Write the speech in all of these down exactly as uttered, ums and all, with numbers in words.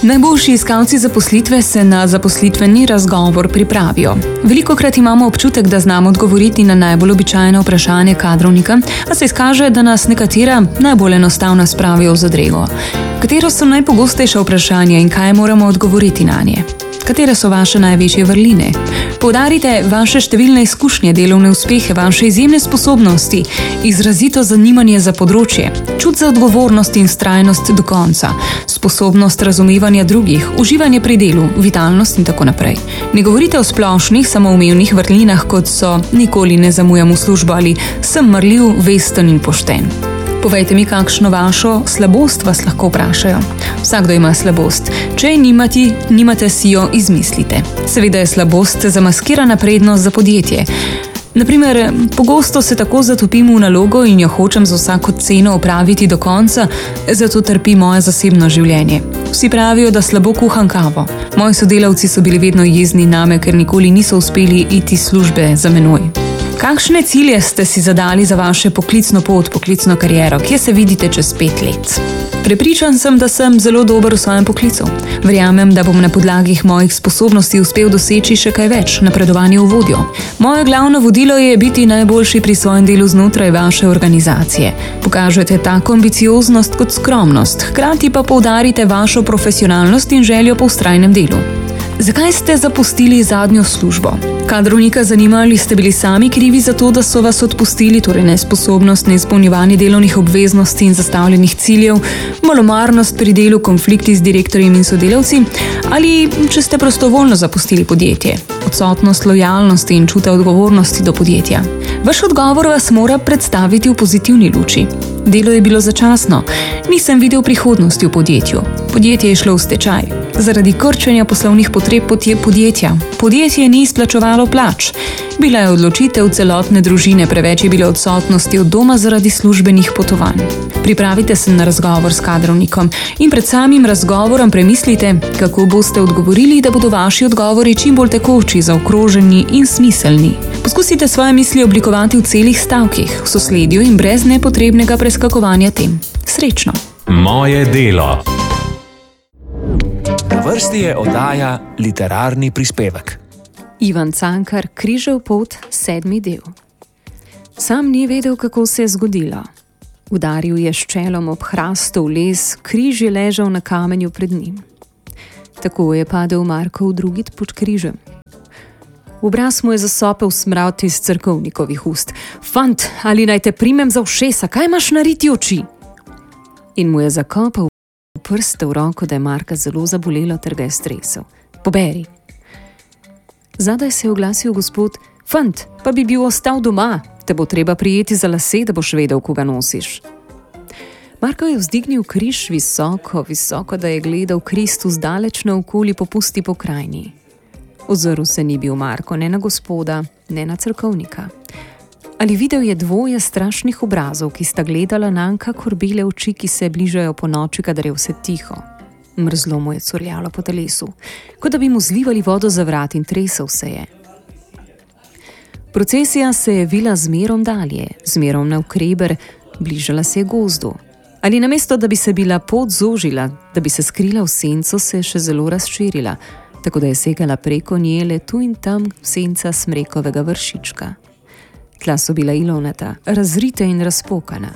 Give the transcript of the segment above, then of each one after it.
Najboljši iskalci zaposlitve se na zaposlitveni razgovor pripravijo. Velikokrat imamo občutek, da znamo odgovoriti na najbolj običajno vprašanje kadrovnika, a se izkaže, da nas nekatera najbolj enostavno spravijo v zadrego. Katero so najpogostejša vprašanja in kaj moramo odgovoriti na nje? Katere so vaše največje vrline? Poudarite vaše številne izkušnje, delovne uspehe, vaše izjemne sposobnosti, izrazito zanimanje za področje, čut za odgovornost in vztrajnost do konca, sposobnost razumevanja drugih, uživanje pri delu, vitalnost in tako naprej. Ne govorite o splošnih, samoumevnih vrlinah, kot so nikoli ne zamujam v službo ali sem marljiv, vesten in pošten. Povejte mi, kakšno vašo slabost vas lahko vprašajo. Vsakdo ima slabost. Če je nimati, nimate si jo izmislite. Seveda je slabost zamaskirana prednost za podjetje. Naprimer, pogosto se tako zatopim v nalogo in jo hočem za vsako ceno opraviti do konca, zato trpi moje zasebno življenje. Vsi pravijo, da slabo kuham kavo. Moji sodelavci so bili vedno jezni name, ker nikoli niso uspeli iti službe za menoj. Kakšne cilje ste si zadali za vaše poklicno pot, poklicno kariero? Kje se vidite čez pet let? Prepričan sem, da sem zelo dober v svojem poklicu. Verjamem, da bom na podlagi mojih sposobnosti uspel doseči še kaj več, napredovanje v vodjo. Moje glavno vodilo je biti najboljši pri svojem delu znotraj vaše organizacije. Pokažete tako ambicioznost kot skromnost, hkrati pa poudarite vašo profesionalnost in željo po vztrajnem delu. Zakaj ste zapustili zadnjo službo? Kadrovnika zanima, ali ste bili sami krivi za to, da so vas odpustili, torej nesposobnost, neizpolnjevanje delovnih obveznosti in zastavljenih ciljev, malomarnost pri delu, konflikti z direktorjem in sodelavci, ali če ste prostovoljno zapustili podjetje, odsotnost lojalnosti in čuta odgovornosti do podjetja. Vaš odgovor vas mora predstaviti v pozitivni luči. Delo je bilo začasno. Nisem videl prihodnosti v podjetju. Podjetje je šlo v stečaj. Zaradi krčenja poslovnih potreb podjetja. Podjetje ni izplačevalo plač. Bila je odločitev celotne družine, preveč je bilo odsotnosti od doma zaradi službenih potovanj. Pripravite se na razgovor s kadrovnikom in pred samim razgovorom premislite, kako boste odgovorili, da bodo vaši odgovori čim bolj tekoči, zaokroženi in smiselni. Poskusite svoje misli oblikovati v celih stavkih, v sosledju in brez nepotrebnega preskakovanja tem. Srečno! Moje delo. Na vrsti je oddaja Literarni prispevek. Ivan Cankar, Križev pot, sedmi del. Sam ni vedel, kako se je zgodilo. Udaril je s čelom ob hrastu v les, križ je ležal na kamenju pred njim. Tako je padel Markov drugi pod križem. V obraz mu je zasopel smrad iz cerkovnikovih ust. Fant, ali naj te primem za ušesa, kaj imaš nariti oči? In mu je zakopal prste v roko, da je Marka zelo zabolelo ter ga je stresel. Poberi. Zadaj se je oglasil gospod. Fant, pa bi bil ostal doma, te bo treba prijeti za lase, da boš vedel, koga nosiš. Marko je vzdignil križ visoko, visoko, da je gledal Kristus daleč naokoli po pusti pokrajini. Ozrl se ni bil Marko ne na gospoda, ne na cerkovnika. Ali videl je dvoje strašnih obrazov, ki sta gledala nanj kakor bele oči, ki se bližajo po noči, kadar je vse tiho. Mrzlo mu je curljalo po telesu, kot da bi mu zlivali vodo za vrat in tresel se je. Procesija se je vila zmerom dalje, zmerom navkreber, bližala se je gozdu. Ali namesto, da bi se bila pot zožila, da bi se skrila v senco, se je še zelo razširila, tako da je segala preko nje le tu in tam senca smrekovega vršička. Tla so bila ilovnata, razrita in razpokana.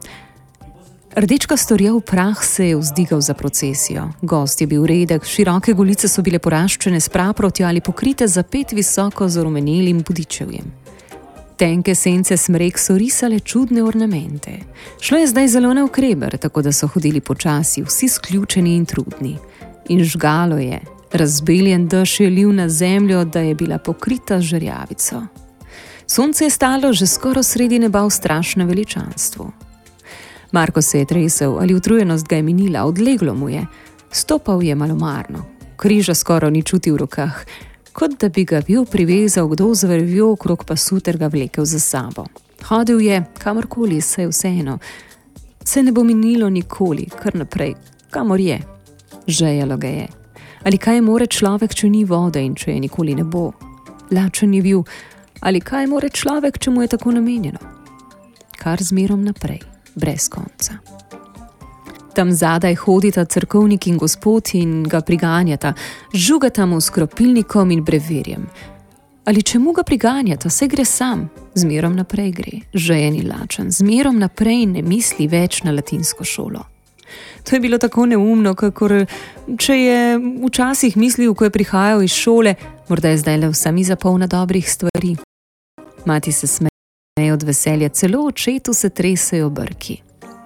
Rdečka storjav prah se je vzdigal za procesijo. Gost je bil redek, široke golice so bile poraščene s praprotjo ali pokrite za pet visoko z rumenelim budičevjem. Tenke sence smrek so risale čudne ornamente. Šlo je zdaj zelo navkreber, tako da so hodili počasi, vsi sključeni in trudni. In žgalo je, razbeljen dež je lil na zemljo, da je bila pokrita z žerjavico. Sonce je stalo že skoraj sredi neba v strašnem veličanstvu. Marko se je tresel, ali utrujenost ga je minila, odleglo mu je. Stopal je malomarno. Križa skoraj ni čutil v rokah, kot da bi ga bil privezal kdo z vrvjo okrog pasu ter ga vlekel za sabo. Hodil je, kamorkoli, se je vseeno. Se ne bo minilo nikoli, kar naprej, kamor je. Žejalo ga je. Ali kaj more človek, če ni vode in če je nikoli ne bo? Lačen je bil. Ali kaj more človek, če mu je tako namenjeno? Kar zmerom naprej, brez konca. Tam zadaj hodita cerkovnik in gospod in ga priganjata, žugata mu s kropilnikom in breverjem. Ali čemu ga priganjata, se gre sam, zmerom naprej gre, žejen in lačen, zmerom naprej ne misli več na latinsko šolo. To je bilo tako neumno, kakor če je včasih mislil, ko je prihajal iz šole, morda je zdaj le vsa miza polna dobrih stvari. Mati se smeje od veselja, celo očetu se tresejo brki.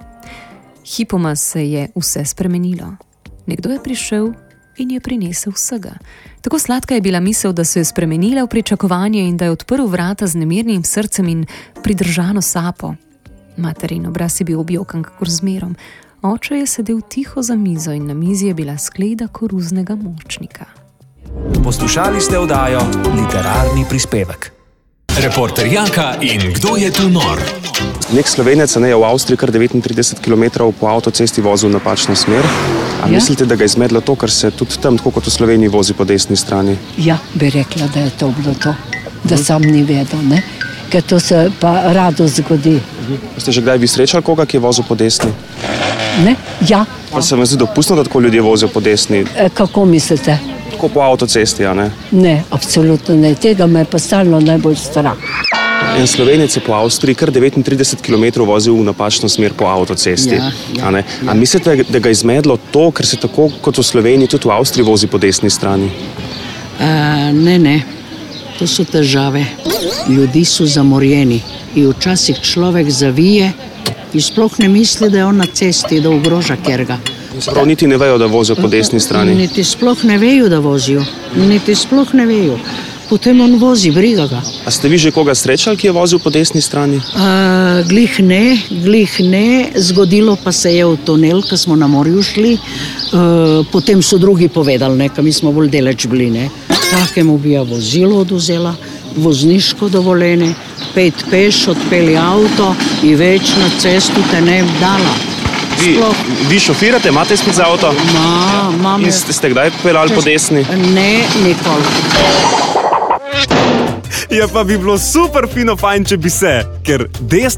Hipoma se je vse spremenilo. Nekdo je prišel in je prinesel vsega. Tako sladka je bila misel, da se je spremenila v pričakovanje in da je odprl vrata z nemirnim srcem in pridržano sapo. Materin obraz je bil objokan kakor zmerom. Oče je sedel tiho za mizo in na mizi je bila skleda koruznega močnika. Poslušali ste oddajo Literarni prispevek. Reporter Janka in Kdo je tu nor? Nek Slovenec je v Avstriji kar devetintrideset kilometrov po avtocesti vozil v napačno smer. A ja? Mislite, da ga je zmedlo to, ker se tudi tam, tako kot v Sloveniji, vozi po desni strani? Ja, bi rekla, da je to bilo to. Da sam ni vedel, ne? Ker to se pa rado zgodi. Ste že kdaj vi srečali koga, ki je vozil po desni? Ne? Ja. Pa se vam zdi dopustno, da tako ljudje vozijo po desni? E, kako mislite? Tako po avtocesti, a ne? Ne, absolutno ne. Tega me je pa stalno najbolj strah. En Slovenec je po Avstriji kar devetintrideset kilometrov vozil v napačno smer po avtocesti. Ja, ja, a ne? A mislite, da ga je zmedlo to, ker se tako kot v Sloveniji tudi v Avstriji vozi po desni strani? Uh, ne, ne. To so težave. Ljudi so zamorjeni in včasih človek zavije in sploh ne misli, da je on na cesti, da ogroža kerga. Prav niti ne vejo, da vozijo po desni strani. Niti sploh ne vejo, da vozijo. Niti sploh ne vejo. Potem on vozi, briga ga. A ste vi že koga srečali, ki je vozil po desni strani? Uh, glih ne, glih ne. Zgodilo pa se je v tunel, ko smo na morju šli. Uh, potem so drugi povedali, ne, ko mi smo bolj deleč bili, ne. Takemu bi ja vozilo oduzela, vozniško dovoljene, pet peš, odpeli avto in več na cestu te ne dala. Vi, vi šofirate, imate spet za avto? Ma, mame. In ste, ste kdaj peljali po desni? Ne, nikoli. Ja, pa bi bilo super fino fajn, če bi se, ker desna